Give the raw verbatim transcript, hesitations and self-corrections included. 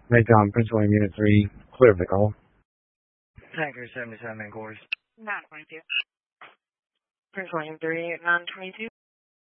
Hey Tom, Prince William Unit three, clear the call. Tanker seventy-seven main course. nine twenty-two. Prince William three, nine twenty-two.